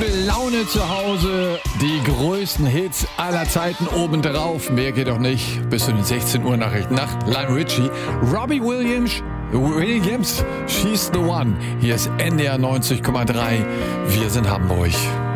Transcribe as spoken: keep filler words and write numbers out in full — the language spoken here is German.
gute Laune zu Hause, die größten Hits aller Zeiten obendrauf. Mehr geht doch nicht. Bis zu den sechzehn Uhr Nachrichten nach Lionel Richie. Robbie Williams, Williams, She's the One. Hier ist N D R neunzig Komma drei. Wir sind Hamburg.